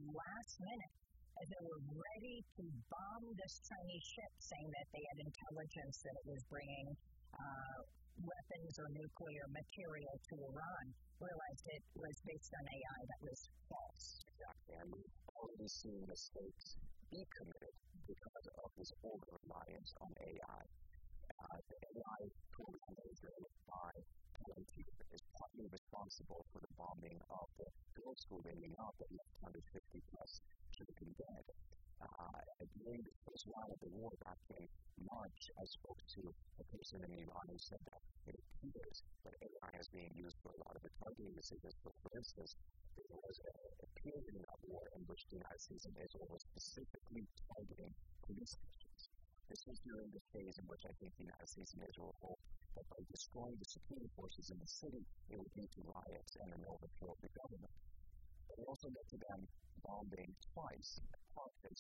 last minute as they were ready to bomb this Chinese ship, saying that they had intelligence that it was bringing weapons or nuclear material to Iran, realized it was based on AI that was false. Exactly, and we've already seen mistakes be committed because of this over-reliance on AI. The AI program that was developed by Palantir is partly responsible for the bombing of the girls' school in Iraq that left 150 plus children dead. During the first round of the war back in March, I spoke to a person in Iran who said that it appears that AI is being used for a lot of the targeting decisions. For instance, there was a period in that war in which the United States and Israel were specifically targeting police stations. This was during the phase in which I think the United States and Israel hoped that by destroying the security forces in the city, it would lead to riots and an overthrow of the government. But it also led to them bombing twice park that